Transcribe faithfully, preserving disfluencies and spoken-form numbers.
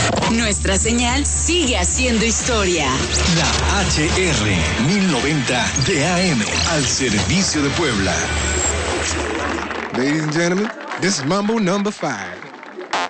Nuestra señal sigue haciendo historia. La H R mil noventa de A M al servicio de Puebla. Ladies and gentlemen, this is Mambo number five.